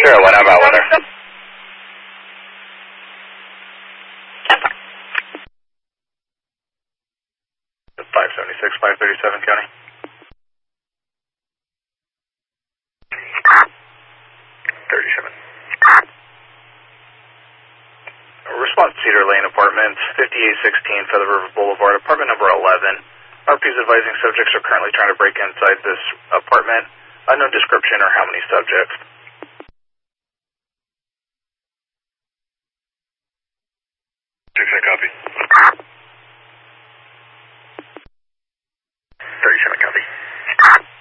501, I'm out with her. 576, 537 County. 37. Response Cedar Lane Apartments, 5816 Feather River Boulevard, apartment number 11. RP's advising subjects are currently trying to break inside this apartment. Unknown description or how many subjects.